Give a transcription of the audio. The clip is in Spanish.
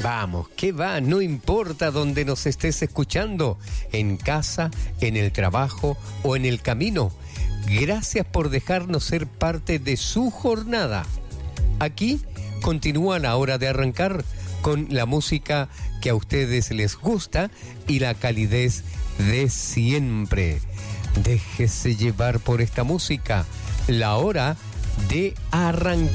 Vamos, ¿qué va? No importa dónde nos estés escuchando, en casa, en el trabajo o en el camino. Gracias por dejarnos ser parte de su jornada. Aquí continúa la hora de arrancar con la música que a ustedes les gusta y la calidez de siempre. Déjese llevar por esta música. La hora de arrancar.